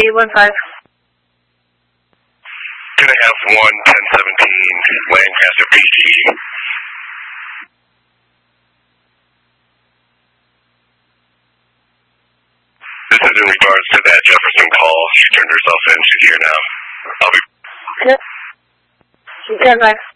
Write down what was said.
815. Gonna have 11017 Lancaster PD. This is in regards to that Jefferson call. She turned herself in. She's here now. I'll be... Yep. She said, bye.